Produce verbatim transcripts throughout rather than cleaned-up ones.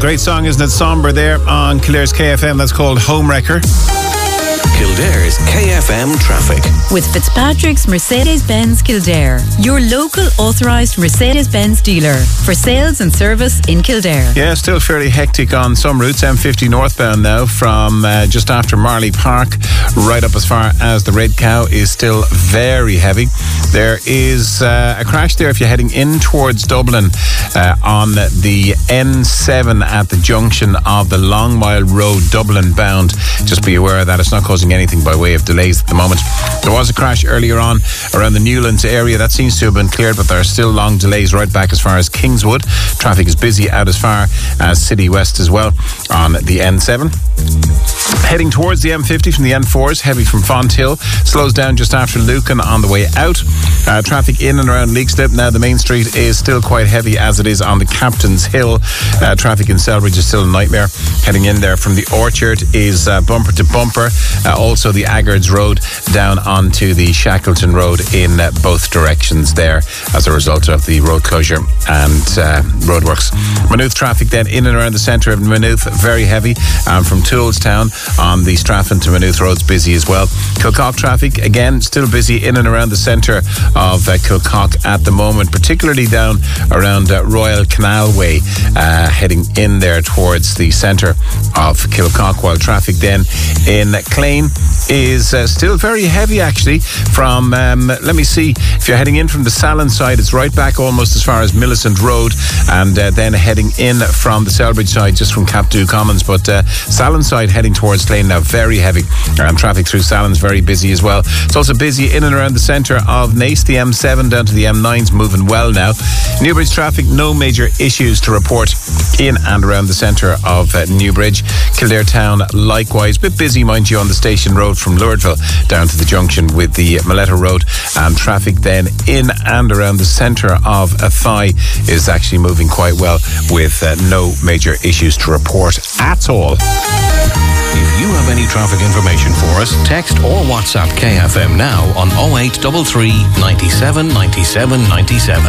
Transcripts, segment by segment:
great song, isn't it? Somber there on Kildare's K F M. That's called Homewrecker. Kildare's K F M traffic. With Fitzpatrick's Mercedes-Benz Kildare, your local authorised Mercedes-Benz dealer for sales and service in Kildare. Yeah, still fairly hectic on some routes. M fifty northbound now from uh, just after Marley Park right up as far as the Red Cow is still very heavy. There is uh, a crash there if you're heading in towards Dublin uh, on the N seven at the junction of the Long Mile Road, Dublin bound. Just be aware of that. It's not causing anything by way of delays at the moment. There was a crash earlier on around the Newlands area. That seems to have been cleared, but there are still long delays right back as far as Kingswood. Traffic is busy out as far as City West as well on the N seven. Heading towards the M fifty from the N fours, heavy from Fonthill. Slows down just after Lucan on the way out. Uh, traffic in and around Leixlip. Now the main street is still quite heavy as it is on the Captain's Hill. Uh, traffic in Selbridge is still a nightmare. Heading in there from the Orchard is uh, bumper to bumper. Uh, also the Aggards Road down onto the Shackleton Road in uh, both directions there as a result of the road closure and uh, roadworks. Maynooth traffic then in and around the centre of Maynooth, very heavy. Um, from Toolstown on the Strafford to Maynooth roads, busy as well. Kilcock traffic, again, still busy in and around the centre of uh, Kilcock at the moment, particularly down around uh, Royal Canal Way, uh, heading in there towards the centre of Kilcock, while traffic then in Clane is uh, still very heavy actually from, um, let me see, if you're heading in from the Salon side, it's right back almost as far as Millicent Road, and uh, then heading in from the Selbridge side, just from Capdew Commons, but uh, Salon side heading towards Clane now, very heavy. Um, traffic through Salon's very busy as well. It's also busy in and around the centre of Naas, the M seven down to the M nine's moving well now. Newbridge traffic, no major issues to report in and around the centre of uh, Newbridge. Kildare Town likewise, bit busy mind you on the Station Road from Lourdville down to the junction with the Maletta Road, and traffic then in and around the centre of Athy is actually moving quite well with uh, no major issues to report at all. If you have any traffic information for us, text or WhatsApp K F M now on oh eight three three, ninety-seven, ninety-seven, ninety-seven.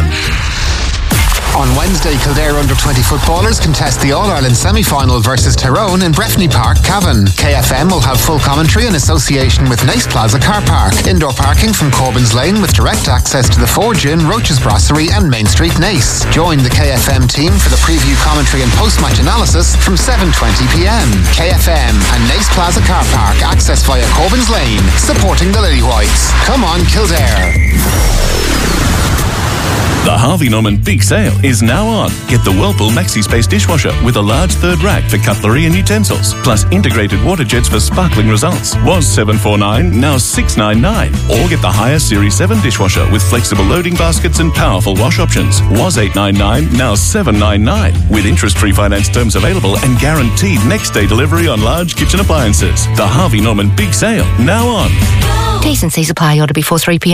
On Wednesday, Kildare under twenty footballers contest the All-Ireland semi-final versus Tyrone in Breffni Park, Cavan. K F M will have full commentary in association with Naas Plaza Car Park. Indoor parking from Corbyn's Lane with direct access to the Forge Inn, Roach's Brasserie and Main Street, Naas. Join the K F M team for the preview commentary and post-match analysis from seven twenty p m. K F M and Naas Plaza Car Park, access via Corbyn's Lane, supporting the Lily Whites. Come on, Kildare. The Harvey Norman Big Sale is now on. Get the Whirlpool MaxiSpace dishwasher with a large third rack for cutlery and utensils, plus integrated water jets for sparkling results. Was seven forty-nine, now six ninety-nine. Or get the higher Series seven dishwasher with flexible loading baskets and powerful wash options. Was eight ninety-nine, now seven ninety-nine. With interest-free finance terms available and guaranteed next-day delivery on large kitchen appliances. The Harvey Norman Big Sale, now on. T and C's apply. Order before three p m